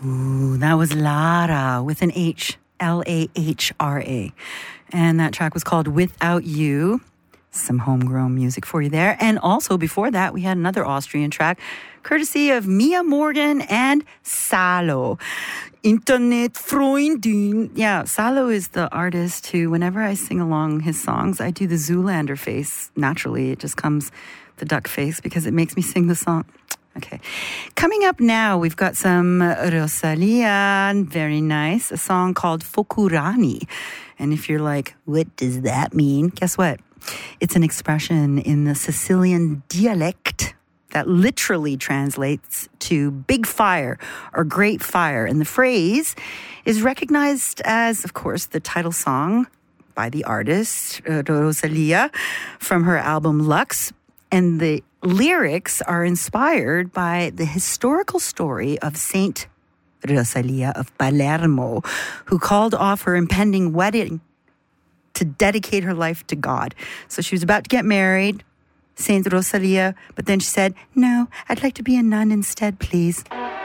Ooh, that was Lara with an H, Lahra. And that track was called Without You. Some homegrown music for you there. And also before that, we had another Austrian track, courtesy of Mia Morgan and Salo. Internetfreundin. Yeah, Salo is the artist who, whenever I sing along his songs, I do the Zoolander face. Naturally, it just comes, the duck face, because it makes me sing the song. Okay. Coming up now, we've got some Rosalia, very nice, a song called Fokurani. And if you're like, what does that mean? Guess what? It's an expression in the Sicilian dialect that literally translates to big fire or great fire. And the phrase is recognized as, of course, the title song by the artist, Rosalia, from her album Lux. And the lyrics are inspired by the historical story of Saint Rosalia of Palermo, who called off her impending wedding to dedicate her life to God. So she was about to get married, Saint Rosalia, but then she said, no, I'd like to be a nun instead, please.